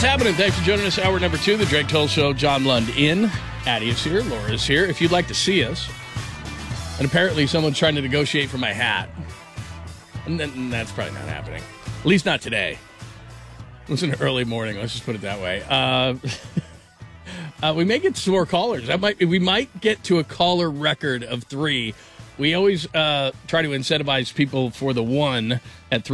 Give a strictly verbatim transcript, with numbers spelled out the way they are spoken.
happening? Thanks for joining us. Hour number two, the Drake Toll Show. John Lund in. Addie is here. Laura is here. If you'd like to see us. And apparently someone's trying to negotiate for my hat. And, then, and that's probably not happening. At least not today. It was an early morning. Let's just put it that way. Uh, uh, we may get some more callers. I might. We might get to a caller record of three. We always uh, try to incentivize people for the one at three.